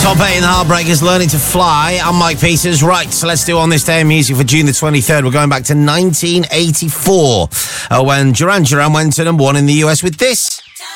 Top 8 in the Heartbreakers, Learning to Fly. I'm Mike Peters. Right, so let's do On This Day in Music for June the 23rd. We're going back to 1984 when Duran Duran went to number 1 in the US with this.